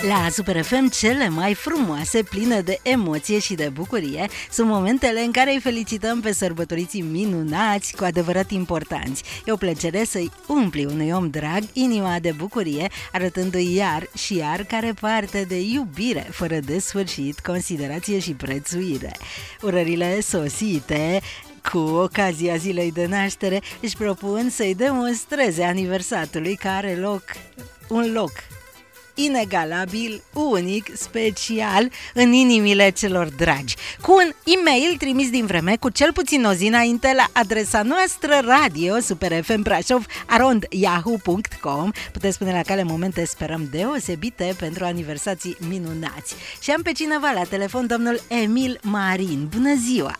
La Super FM, cele mai frumoase, pline de emoție și de bucurie, sunt momentele în care îi felicităm pe sărbătoriții minunați, cu adevărat importanți. E o plăcere să-i umpli unui om drag inima de bucurie, arătându-i iar și iar care parte de iubire, fără de sfârșit, considerație și prețuire. Urările sosite cu ocazia zilei de naștere își propun să-i demonstreze aniversatului că are un loc inegalabil, unic, special în inimile celor dragi. Cu un e-mail trimis din vreme cu cel puțin o zi înainte la adresa noastră radio superfmbrașov@yahoo.com. Puteți spune la cale momente, sperăm, deosebite pentru aniversații minunați. Și am pe cineva la telefon, domnul Emil Marin. Bună ziua!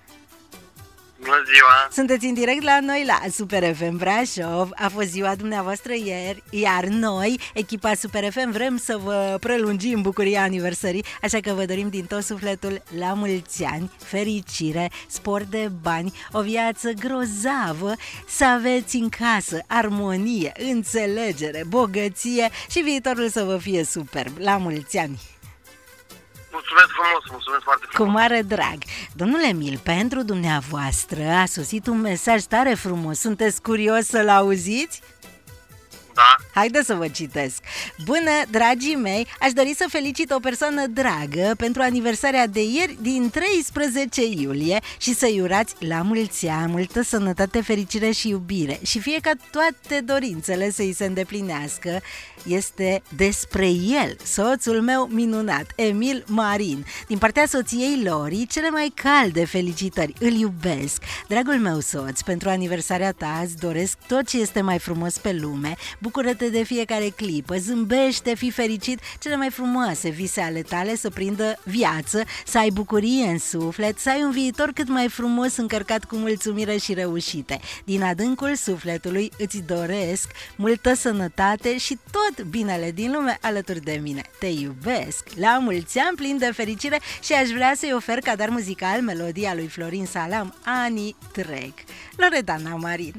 Bună ziua! Sunteți în direct la noi la Super FM Brașov. A fost ziua dumneavoastră ieri, iar noi, echipa Super FM, vrem să vă prelungim bucuria aniversării, așa că vă dorim din tot sufletul la mulți ani, fericire, spor de bani, o viață grozavă, să aveți în casă armonie, înțelegere, bogăție și viitorul să vă fie superb. La mulți ani! Mulțumesc frumos, mulțumesc foarte frumos. Cu mare drag. Domnule Emil, pentru dumneavoastră a sosit un mesaj tare frumos. Sunteți curios să-l auziți? Da. Haideți să vă citesc. Bună, dragii mei, aș dori să felicit o persoană dragă pentru aniversarea de ieri din 13 iulie și să-i urați la mulți ani, multă sănătate, fericire și iubire și fie ca toate dorințele să-i se îndeplinească. Este despre el, soțul meu minunat, Emil Marin. Din partea soției Lori, cele mai calde felicitări. Îl iubesc. Dragul meu soț, pentru aniversarea ta îți doresc tot ce este mai frumos pe lume. Bucură-te de fiecare clipă, zâmbește, fii fericit, cele mai frumoase vise ale tale să prindă viață, să ai bucurie în suflet, să ai un viitor cât mai frumos încărcat cu mulțumire și reușite. Din adâncul sufletului îți doresc multă sănătate și tot binele din lume alături de mine. Te iubesc, la mulți ani, plin de fericire și aș vrea să-i ofer ca dar muzical melodia lui Florin Salam, Anii trec. Loredana Marin,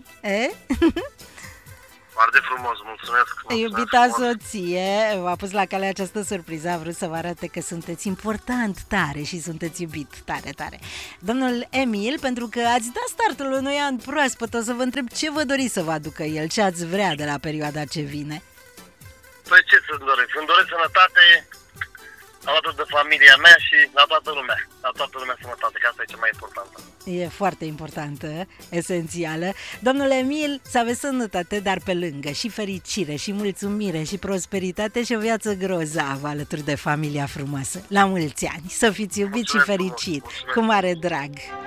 Foarte frumos, mulțumesc. Iubita soție v-a pus la cale această surpriză, a vrut să vă arate că sunteți important tare și sunteți iubit tare, tare. Domnul Emil, pentru că ați dat startul unui an proaspăt, o să vă întreb ce vă doriți să vă aducă el, ce ați vrea de la perioada ce vine. Păi ce să-mi doresc? Îmi doresc sănătate alături de familia mea și la toată lumea. La toată lumea sănătate, că asta e cea mai importantă. E foarte importantă, esențială. Domnule Emil, să aveți sănătate, dar pe lângă și fericire, și mulțumire, și prosperitate și o viață grozavă alături de familia frumoasă. La mulți ani, să fiți iubit și fericit, cu mare drag!